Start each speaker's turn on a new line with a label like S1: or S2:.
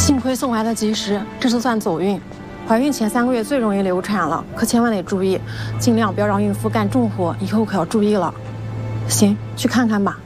S1: 幸亏送来的及时，这次算走运。怀孕前3个月最容易流产了，可千万得注意，尽量不要让孕妇干重活，以后可要注意了。行，去看看吧。